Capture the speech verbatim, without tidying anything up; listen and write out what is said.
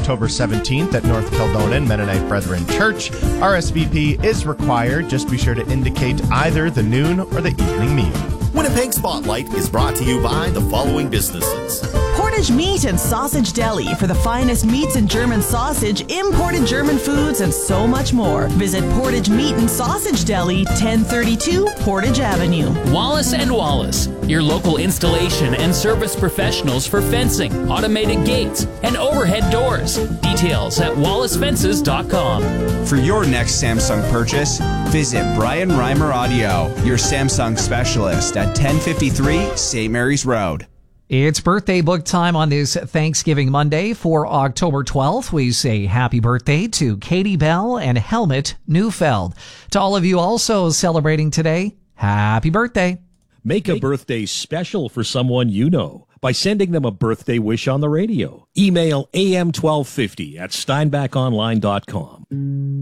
October seventeenth at North Kildonan Mennonite Brethren Church. R S V P is required. Just be sure to indicate either the noon or the evening meal. Winnipeg Spotlight is brought to you by the following businesses. Portage Meat and Sausage Deli for the finest meats and German sausage, imported German foods, and so much more. Visit Portage Meat and Sausage Deli, ten thirty-two Portage Avenue. Wallace and Wallace, your local installation and service professionals for fencing, automated gates, and overhead doors. Details at wallace fences dot com. For your next Samsung purchase, visit Brian Reimer Audio, your Samsung specialist at ten fifty-three Saint Mary's Road. It's birthday book time on this Thanksgiving Monday for October twelfth. We say happy birthday to Katie Bell and Helmut Neufeld. To all of you also celebrating today, happy birthday. Make a birthday special for someone you know by sending them a birthday wish on the radio. Email A M twelve fifty at steinbach online dot com.